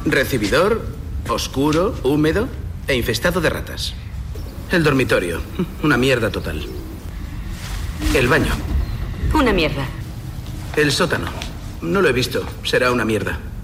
Recibidor, oscuro, húmedo e infestado de ratas. El dormitorio, una mierda total. El baño. Una mierda. El sótano. No lo he visto. Será una mierda.